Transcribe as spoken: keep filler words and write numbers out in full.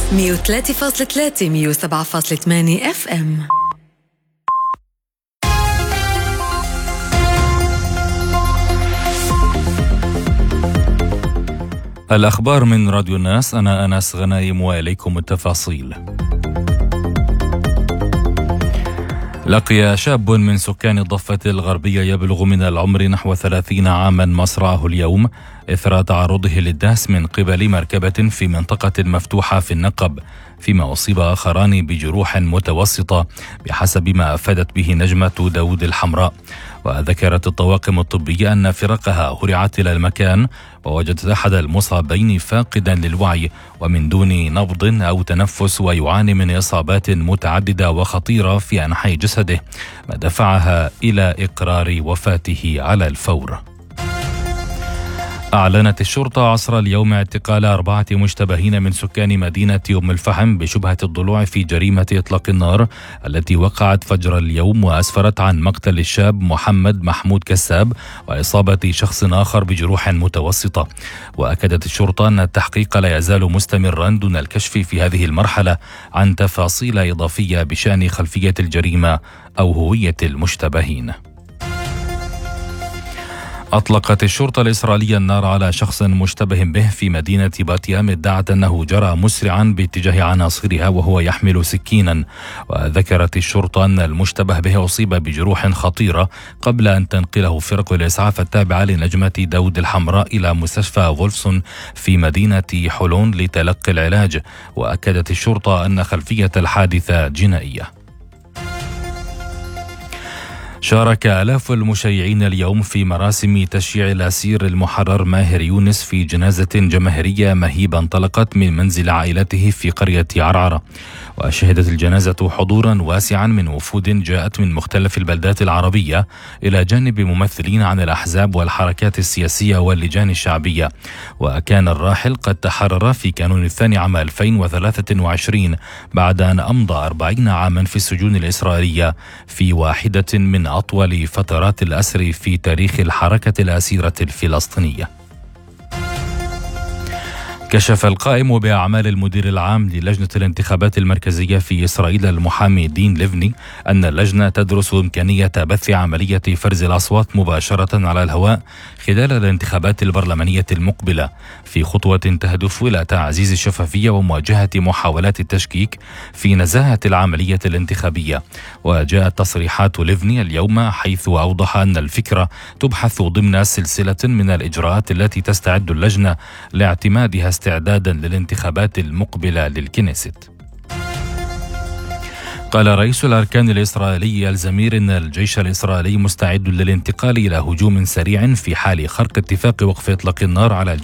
مية وثلاثة فاصلة ثلاثة مية وسبعة فاصلة ثمانية اف ام. الأخبار من راديو الناس. أنا أنس غنايم وإليكم التفاصيل. لقي شاب من سكان الضفة الغربية يبلغ من العمر نحو ثلاثين عاما مصرعه اليوم إثر تعرضه للدهس من قبل مركبة في منطقة مفتوحة في النقب، فيما أصيب آخران بجروح متوسطة بحسب ما أفادت به نجمة داود الحمراء. وذكرت الطواقم الطبية أن فرقها هرعت إلى المكان ووجدت أحد المصابين فاقدا للوعي ومن دون نبض أو تنفس، ويعاني من إصابات متعددة وخطيرة في أنحاء جسده، ما دفعها إلى إقرار وفاته على الفور. أعلنت الشرطة عصر اليوم اعتقال أربعة مشتبهين من سكان مدينة أم الفحم بشبهة الضلوع في جريمة إطلاق النار التي وقعت فجر اليوم، وأسفرت عن مقتل الشاب محمد محمود كساب وإصابة شخص آخر بجروح متوسطة. وأكدت الشرطة أن التحقيق لا يزال مستمرا دون الكشف في هذه المرحلة عن تفاصيل إضافية بشأن خلفية الجريمة أو هوية المشتبهين. أطلقت الشرطة الإسرائيلية النار على شخص مشتبه به في مدينة باتيام، ادعت أنه جرى مسرعا باتجاه عناصرها وهو يحمل سكينا. وذكرت الشرطة أن المشتبه به أصيب بجروح خطيرة قبل أن تنقله فرق الإسعاف التابعة لنجمة داود الحمراء إلى مستشفى وولفسون في مدينة حلون لتلقي العلاج. وأكدت الشرطة أن خلفية الحادثة جنائية. شارك آلاف المشيعين اليوم في مراسم تشييع الأسير المحرر ماهر يونس في جنازة جماهيرية مهيبة انطلقت من منزل عائلته في قرية عرعرة. وشهدت الجنازة حضورا واسعا من وفود جاءت من مختلف البلدات العربية إلى جانب ممثلين عن الأحزاب والحركات السياسية واللجان الشعبية. وكان الراحل قد تحرر في كانون الثاني عام ألفين وثلاثة وعشرين بعد أن أمضى أربعين عاما في السجون الإسرائيلية في واحدة من أطول فترات الأسر في تاريخ الحركة الأسيرة الفلسطينية. كشف القائم بأعمال المدير العام للجنة الانتخابات المركزية في إسرائيل المحامي دين ليفني أن اللجنة تدرس إمكانية بث عملية فرز الأصوات مباشرة على الهواء خلال الانتخابات البرلمانية المقبلة، في خطوة تهدف إلى تعزيز الشفافية ومواجهة محاولات التشكيك في نزاهة العملية الانتخابية. وجاءت تصريحات ليفني اليوم حيث أوضح أن الفكرة تبحث ضمن سلسلة من الإجراءات التي تستعد اللجنة لاعتمادها استعدادا للانتخابات المقبلة للكنيست. قال رئيس الأركان الإسرائيلي الزمير إن الجيش الإسرائيلي مستعد للانتقال إلى هجوم سريع في حال خرق اتفاق وقف إطلاق النار على